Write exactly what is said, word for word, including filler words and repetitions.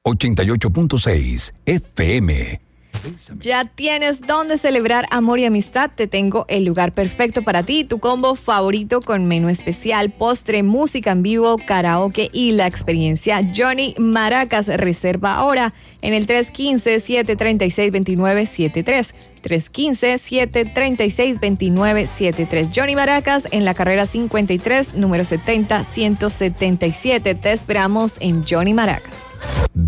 ochenta y ocho punto seis F M. Ya tienes dónde celebrar amor y amistad. Te tengo el lugar perfecto para ti. Tu combo favorito con menú especial, postre, música en vivo, karaoke y la experiencia Johnny Maracas. Reserva ahora en el tres uno cinco, siete tres seis, dos nueve siete tres. tres uno cinco, siete tres seis, dos nueve siete tres. Johnny Maracas en la carrera cincuenta y tres, número setenta, ciento setenta y siete. Te esperamos en Johnny Maracas.